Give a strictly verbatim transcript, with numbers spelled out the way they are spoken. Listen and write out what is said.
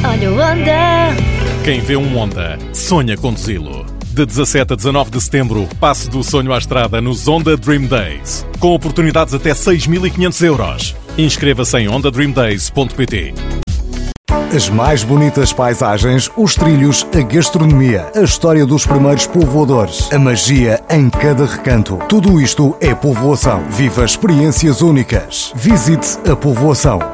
olha o Honda. Quem vê um Honda, sonha conduzi-lo. De dezassete a dezanove de setembro, passe do sonho à estrada nos Honda Dream Days. Com oportunidades até seis mil e quinhentos euros. Inscreva-se em honda dream days ponto pt. As mais bonitas paisagens, os trilhos, a gastronomia, a história dos primeiros povoadores, a magia em cada recanto. Tudo isto é povoação. Viva experiências únicas. Visite a povoação.